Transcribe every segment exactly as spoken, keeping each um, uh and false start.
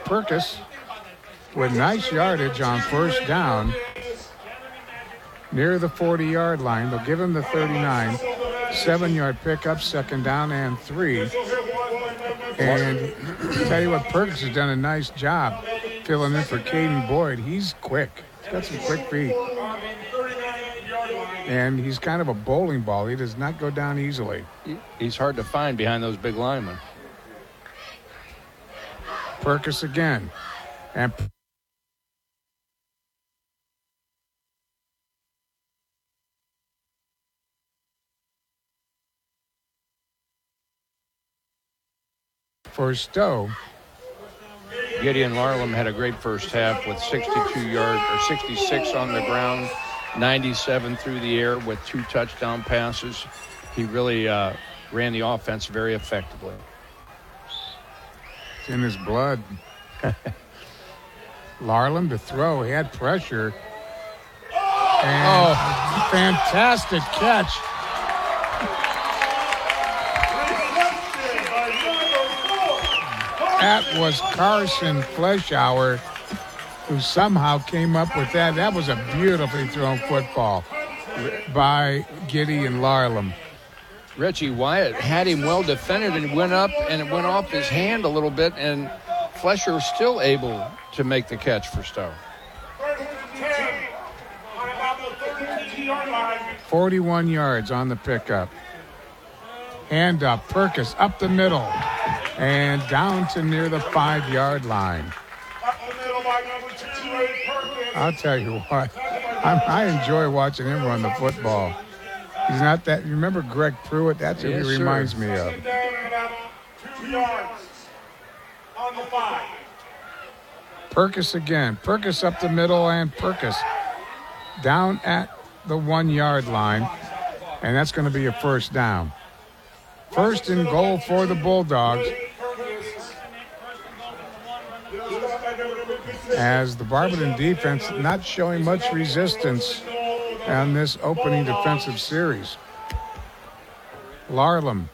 Perkis with nice yardage on first down near the forty-yard line. They'll give him the thirty-nine. Seven-yard pickup, second down and three. And tell you what, Perkis has done a nice job filling in for Caden Boyd. He's quick. He's got some quick feet. And he's kind of a bowling ball. He does not go down easily. He's hard to find behind those big linemen. Perkis again. And for Stowe. Gideon Larlam had a great first half with sixty-two yards or sixty-six on the ground, ninety-seven through the air with two touchdown passes. He really uh, ran the offense very effectively. It's in his blood. Larlam to throw. He had pressure. And oh, fantastic catch. That was Carson Fleischauer who somehow came up with that. That was a beautifully thrown football by Gideon Larlam. Richie Wyatt had him well defended and went up and it went off his hand a little bit, and Flesher was still able to make the catch for Stowe. forty-one yards on the pickup. Hand up, Perkis up the middle and down to near the five-yard line. I'll tell you what, I'm, I enjoy watching him run the football. He's not that. You remember Greg Pruitt? That's who yes, he reminds sir. me of. Perkis again. Perkis up the middle and Perkis down at the one-yard line, and that's going to be a first down. First and goal for the Bulldogs. As the Barberton defense not showing much resistance on this opening defensive series. Larlam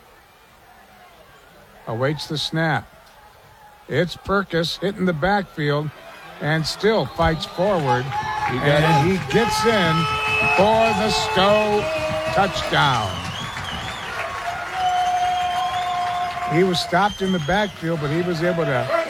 awaits the snap. It's Perkis hitting the backfield and still fights forward. He and he gets in for the Stowe touchdown. He was stopped in the backfield, but he was able to